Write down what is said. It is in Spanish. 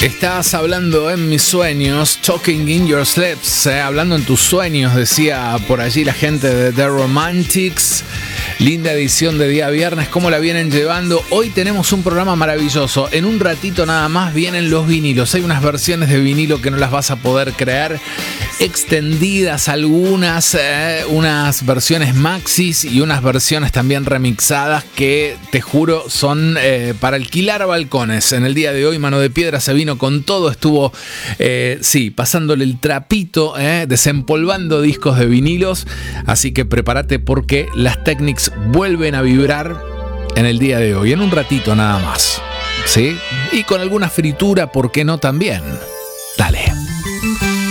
Estás hablando en mis sueños, talking in your sleeps, hablando en tus sueños, decía por allí la gente de The Romantics. Linda edición de día viernes, ¿cómo la vienen llevando? Hoy tenemos un programa maravilloso. En un ratito nada más vienen los vinilos. Hay unas versiones de vinilo que no las vas a poder creer. Extendidas algunas, unas versiones maxis y unas versiones también remixadas que te juro son para alquilar balcones. En el día de hoy Mano de Piedra se vino con todo, estuvo pasándole el trapito, desempolvando discos de vinilos, así que prepárate porque las Technics vuelven a vibrar en el día de hoy, en un ratito nada más, ¿sí? Y con alguna fritura, ¿por qué no también?